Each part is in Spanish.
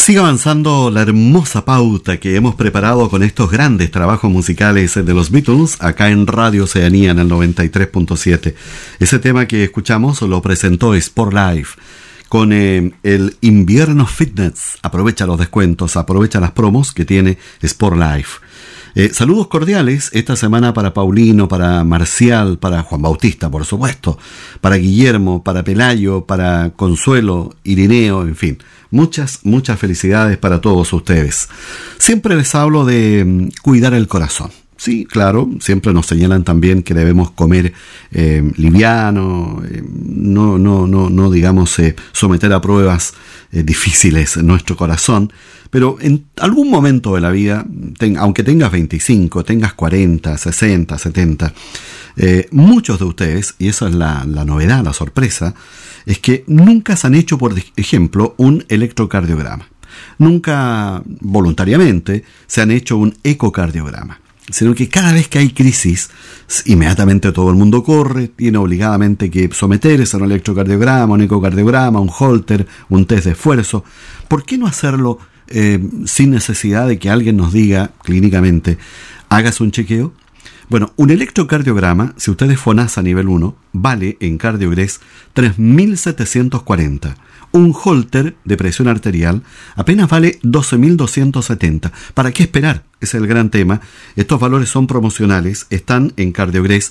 Sigue avanzando la hermosa pauta que hemos preparado con estos grandes trabajos musicales de los Beatles acá en Radio Oceanía en el 93.7. Ese tema que escuchamos lo presentó Sport Life con el Invierno Fitness. Aprovecha los descuentos, aprovecha las promos que tiene Sport Life. Saludos cordiales esta semana para Paulino, para Marcial, para Juan Bautista, por supuesto, para Guillermo, para Pelayo, para Consuelo, Irineo, en fin. Muchas felicidades para todos ustedes. Siempre les hablo de cuidar el corazón. Sí, claro, siempre nos señalan también que debemos comer liviano, no digamos someter a pruebas difíciles nuestro corazón, pero en algún momento de la vida, aunque tengas 25, tengas 40, 60, 70, muchos de ustedes, y esa es la novedad, la sorpresa, es que nunca se han hecho, por ejemplo, un electrocardiograma. Nunca voluntariamente se han hecho un ecocardiograma. Sino que cada vez que hay crisis, inmediatamente todo el mundo corre, tiene obligadamente que someterse a un electrocardiograma, un ecocardiograma, un Holter, un test de esfuerzo. ¿Por qué no hacerlo sin necesidad de que alguien nos diga clínicamente, hágase un chequeo? Bueno, un electrocardiograma, si usted es FONASA nivel 1, vale en CardioGress 3.740. Un Holter de presión arterial apenas vale 12.270. ¿Para qué esperar? Ese es el gran tema. Estos valores son promocionales. Están en CardioGress,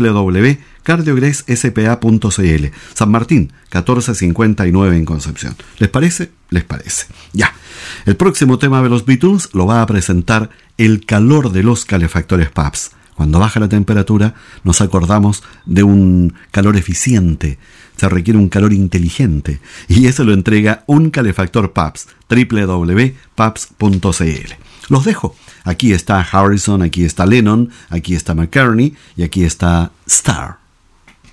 www.cardiogressspa.cl. San Martín, 1459 en Concepción. ¿Les parece? Les parece. Ya. El próximo tema de los Beatles lo va a presentar el calor de los calefactores Pabst. Cuando baja la temperatura, nos acordamos de un calor eficiente. Se requiere un calor inteligente. Y eso lo entrega un calefactor Pabst. www.pabst.cl. Los dejo. Aquí está Harrison, aquí está Lennon, aquí está McCartney y aquí está Star.